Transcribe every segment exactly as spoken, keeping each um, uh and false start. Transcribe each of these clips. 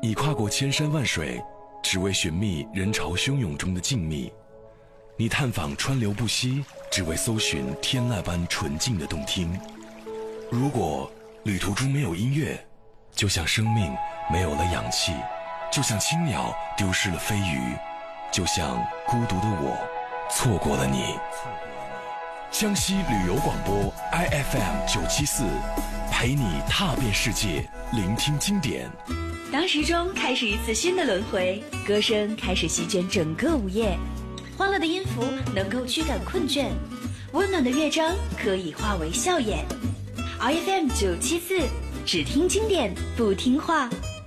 你跨过千山万水，只为寻觅人潮汹涌中的静谧；你探访川流不息，只为搜寻天籁般纯净的动听。如果旅途中没有音乐，就像生命没有了氧气，就像青鸟丢失了飞鱼，就像孤独的我错过了你。江西旅游广播 I F M 九七四，陪你踏遍世界，聆听经典。 当时钟开始一次新的轮回，歌声开始席卷整个午夜，欢乐的音符能够驱赶困倦，温暖的乐章可以化为笑颜。I F M 九七四，只听经典不听话。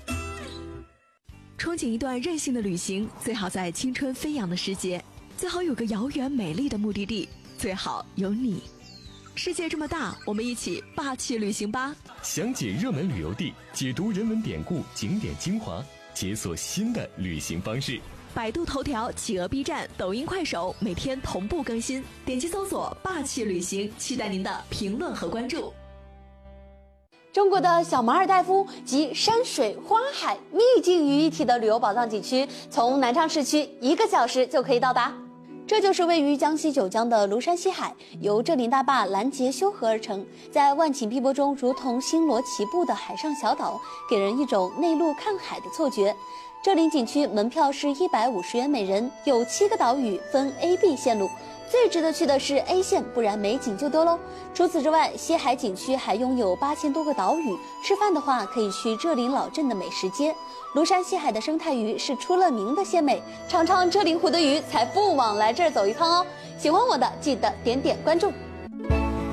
憧憬一段任性的旅行，最好在青春飞扬的时节，最好有个遥远美丽的目的地，最好有你。世界这么大，我们一起霸气旅行吧！ 详解热门旅游地，解读人文典故、景点精华，解锁新的旅行方式。 百度头条、企鹅 B 站、抖音、快手每天同步更新，点击搜索“霸气旅行”，期待您的评论和关注。 中国的小马尔代夫集山水花海秘境于一体的旅游宝藏景区，从南昌市区一个小时就可以到达。这就是位于江西九江的庐山西海，由浙林大坝拦截修河而成，在万顷碧波中如同星罗棋布的海上小岛，给人一种内陆看海的错觉。浙林景区门票是一百五十元每人，有七个岛屿分 A、B 线路。最值得去的是 A 线，不然美景就多喽。除此之外，西海景区还拥有八千多个岛屿，吃饭的话可以去浙林老镇的美食街。庐山西海的生态鱼是出了名的鲜美，尝尝浙林湖的鱼才不枉来这儿走一趟哦。喜欢我的记得点点关注。